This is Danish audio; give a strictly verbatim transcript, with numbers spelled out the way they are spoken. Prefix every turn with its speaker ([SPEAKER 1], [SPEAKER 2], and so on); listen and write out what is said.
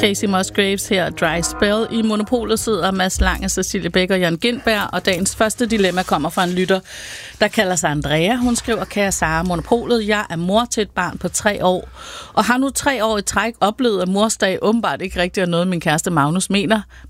[SPEAKER 1] Casey Musgraves her, Dry Spell. I Monopolet sidder Mads Lange, Cecilie Bæk og Jan Gindberg, og dagens første dilemma kommer fra en lytter, der kalder sig Andrea. Hun skriver, kære Sara, Monopolet, jeg er mor til et barn på tre år, og har nu tre år i træk oplevet, at morsdag åbenbart ikke rigtig er noget, min kæreste Magnus mener.